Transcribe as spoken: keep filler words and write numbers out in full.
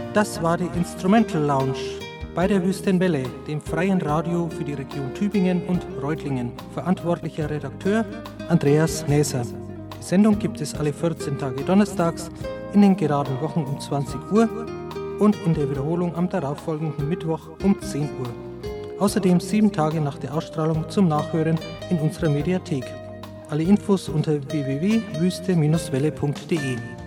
Das war die Instrumental Lounge bei der Wüstenwelle, dem freien Radio für die Region Tübingen und Reutlingen. Verantwortlicher Redakteur Andreas Näser. Die Sendung gibt es alle vierzehn Tage donnerstags, in den geraden Wochen um zwanzig Uhr und in der Wiederholung am darauffolgenden Mittwoch um zehn Uhr. Außerdem sieben Tage nach der Ausstrahlung zum Nachhören in unserer Mediathek. Alle Infos unter w w w punkt wüste Bindestrich welle punkt de.